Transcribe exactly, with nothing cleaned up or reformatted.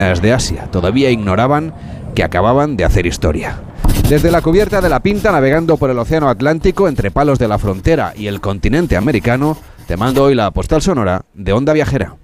las de Asia todavía ignoraban que acababan de hacer historia. Desde la cubierta de la Pinta, navegando por el Océano Atlántico entre palos de la frontera y el continente americano, te mando hoy la postal sonora de Onda Viajera.